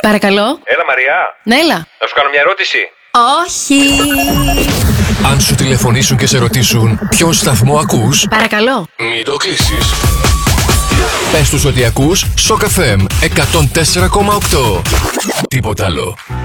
Παρακαλώ. Έλα, Μαριά. Ναι, έλα. Να σου κάνω μια ερώτηση. Όχι. Αν σου τηλεφωνήσουν και σε ρωτήσουν ποιον σταθμό ακούς, Παρακαλώ. μην το κλείσεις. Πες τους ότι ακούς Shock FM 104,8. Τίποτα άλλο.